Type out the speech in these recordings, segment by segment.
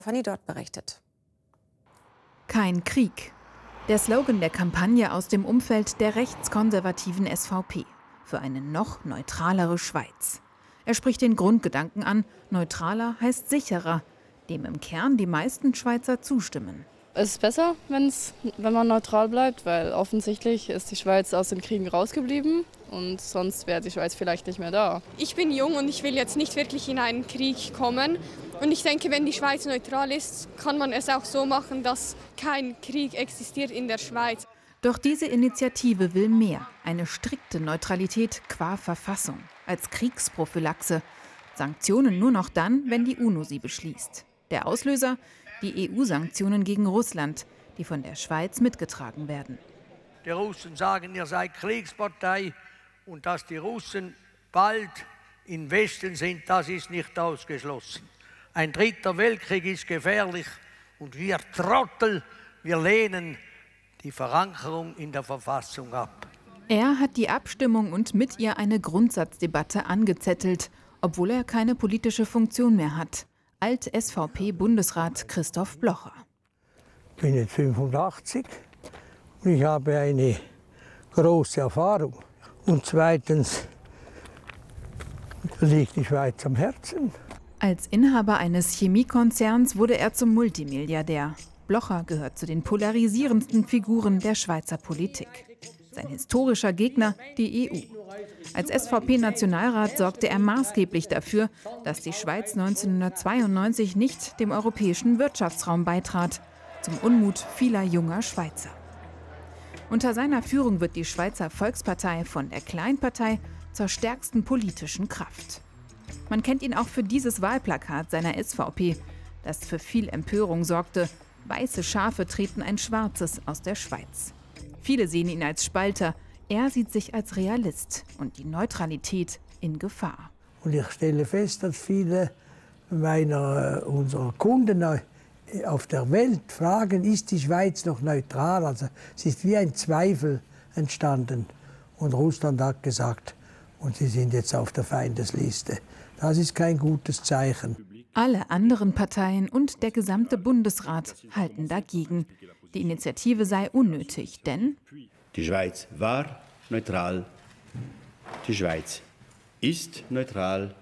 Fanny dort berichtet. Kein Krieg. Der Slogan der Kampagne aus dem Umfeld der rechtskonservativen SVP für eine noch neutralere Schweiz. Er spricht den Grundgedanken an, neutraler heißt sicherer, dem im Kern die meisten Schweizer zustimmen. Es ist besser, wenn man neutral bleibt, weil offensichtlich ist die Schweiz aus den Kriegen rausgeblieben und sonst wäre die Schweiz vielleicht nicht mehr da. Ich bin jung und ich will jetzt nicht wirklich in einen Krieg kommen. Und ich denke, wenn die Schweiz neutral ist, kann man es auch so machen, dass kein Krieg existiert in der Schweiz. Doch diese Initiative will mehr. Eine strikte Neutralität qua Verfassung, als Kriegsprophylaxe. Sanktionen nur noch dann, wenn die UNO sie beschließt. Der Auslöser? Die EU-Sanktionen gegen Russland, die von der Schweiz mitgetragen werden. Die Russen sagen, ihr seid Kriegspartei und dass die Russen bald im Westen sind, das ist nicht ausgeschlossen. Ein dritter Weltkrieg ist gefährlich und wir Trottel, wir lehnen die Verankerung in der Verfassung ab. Er hat die Abstimmung und mit ihr eine Grundsatzdebatte angezettelt, obwohl er keine politische Funktion mehr hat. Alt-SVP-Bundesrat Christoph Blocher. Ich bin jetzt 85 und ich habe eine große Erfahrung. Und zweitens liegt die Schweiz am Herzen. Als Inhaber eines Chemiekonzerns wurde er zum Multimilliardär. Blocher gehört zu den polarisierendsten Figuren der Schweizer Politik. Sein historischer Gegner die EU. Als SVP-Nationalrat sorgte er maßgeblich dafür, dass die Schweiz 1992 nicht dem europäischen Wirtschaftsraum beitrat, zum Unmut vieler junger Schweizer. Unter seiner Führung wird die Schweizer Volkspartei von der Kleinpartei zur stärksten politischen Kraft. Man kennt ihn auch für dieses Wahlplakat seiner SVP, das für viel Empörung sorgte. Weiße Schafe treten ein schwarzes aus der Schweiz. Viele sehen ihn als Spalter. Er sieht sich als Realist und die Neutralität in Gefahr. Und ich stelle fest, dass viele unserer Kunden auf der Welt fragen, ist die Schweiz noch neutral? Also es ist wie ein Zweifel entstanden. Und Russland hat gesagt, und sie sind jetzt auf der Feindesliste. Das ist kein gutes Zeichen. Alle anderen Parteien und der gesamte Bundesrat halten dagegen. Die Initiative sei unnötig, denn die Schweiz war neutral, die Schweiz ist neutral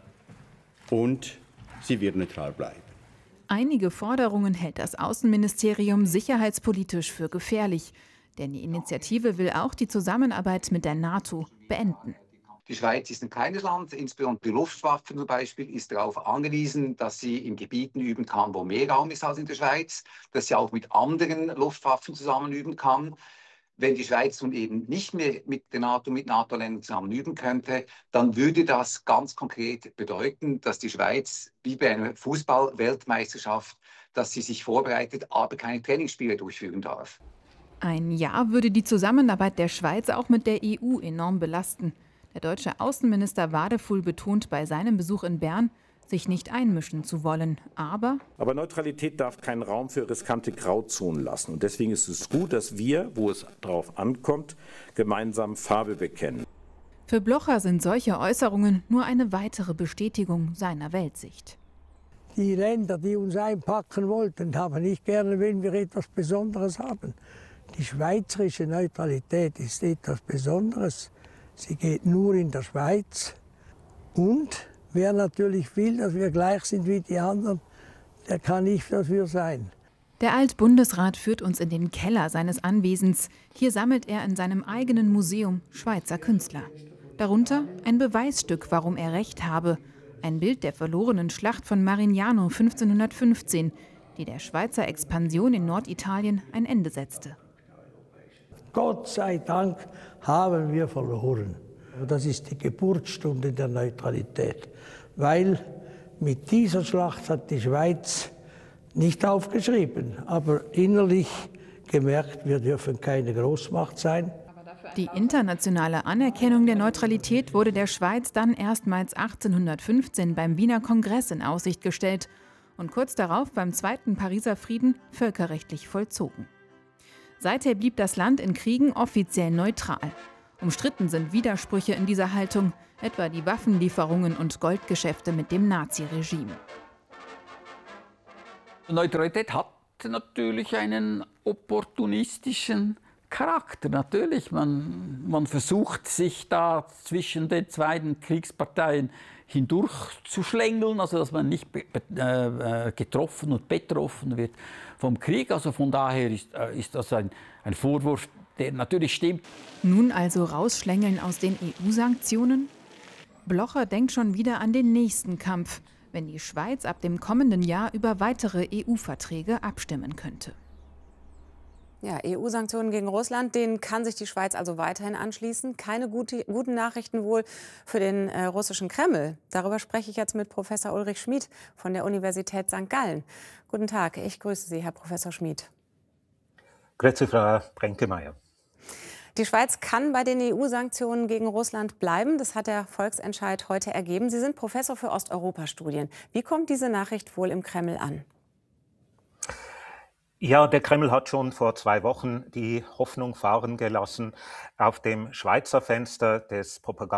und sie wird neutral bleiben. Einige Forderungen hält das Außenministerium sicherheitspolitisch für gefährlich, denn die Initiative will auch die Zusammenarbeit mit der NATO beenden. Die Schweiz ist ein kleines Land, insbesondere die Luftwaffe zum Beispiel ist darauf angewiesen, dass sie in Gebieten üben kann, wo mehr Raum ist als in der Schweiz, dass sie auch mit anderen Luftwaffen zusammen üben kann. Wenn die Schweiz nun eben nicht mehr mit der NATO, mit NATO-Ländern zusammen üben könnte, dann würde das ganz konkret bedeuten, dass die Schweiz wie bei einer Fußball-Weltmeisterschaft, dass sie sich vorbereitet, aber keine Trainingsspiele durchführen darf. Ein Ja würde die Zusammenarbeit der Schweiz auch mit der EU enorm belasten. Der deutsche Außenminister Wadefuhl betont bei seinem Besuch in Bern, sich nicht einmischen zu wollen. Aber Neutralität darf keinen Raum für riskante Grauzonen lassen. Und deswegen ist es gut, dass wir, wo es darauf ankommt, gemeinsam Farbe bekennen. Für Blocher sind solche Äußerungen nur eine weitere Bestätigung seiner Weltsicht. Die Länder, die uns einpacken wollten, haben nicht gerne, wenn wir etwas Besonderes haben. Die schweizerische Neutralität ist etwas Besonderes. Sie geht nur in der Schweiz. Und wer natürlich will, dass wir gleich sind wie die anderen, der kann nicht dafür sein. Der Altbundesrat führt uns in den Keller seines Anwesens. Hier sammelt er in seinem eigenen Museum Schweizer Künstler. Darunter ein Beweisstück, warum er recht habe. Ein Bild der verlorenen Schlacht von Marignano 1515, die der Schweizer Expansion in Norditalien ein Ende setzte. Gott sei Dank haben wir verloren. Das ist die Geburtsstunde der Neutralität, weil mit dieser Schlacht hat die Schweiz nicht aufgeschrieben, aber innerlich gemerkt, wir dürfen keine Großmacht sein. Die internationale Anerkennung der Neutralität wurde der Schweiz dann erstmals 1815 beim Wiener Kongress in Aussicht gestellt und kurz darauf beim Zweiten Pariser Frieden völkerrechtlich vollzogen. Seither blieb das Land in Kriegen offiziell neutral. Umstritten sind Widersprüche in dieser Haltung, etwa die Waffenlieferungen und Goldgeschäfte mit dem Naziregime. Neutralität hat natürlich einen opportunistischen Charakter. Natürlich, man versucht, sich da zwischen den beiden Kriegsparteien hindurchzuschlängeln, also dass man nicht getroffen und betroffen wird vom Krieg. Also von daher ist das ein Vorwurf, der natürlich stimmt. Nun also rausschlängeln aus den EU-Sanktionen? Blocher denkt schon wieder an den nächsten Kampf, wenn die Schweiz ab dem kommenden Jahr über weitere EU-Verträge abstimmen könnte. Ja, EU-Sanktionen gegen Russland, denen kann sich die Schweiz also weiterhin anschließen. Keine guten Nachrichten wohl für den russischen Kreml. Darüber spreche ich jetzt mit Professor Ulrich Schmid von der Universität St. Gallen. Guten Tag, ich grüße Sie, Herr Professor Schmid. Grüezi, Frau Brenkemeyer. Die Schweiz kann bei den EU-Sanktionen gegen Russland bleiben. Das hat der Volksentscheid heute ergeben. Sie sind Professor für Osteuropa-Studien. Wie kommt diese Nachricht wohl im Kreml an? Ja, der Kreml hat schon vor 2 Wochen die Hoffnung fahren gelassen, auf dem Schweizer Fenster des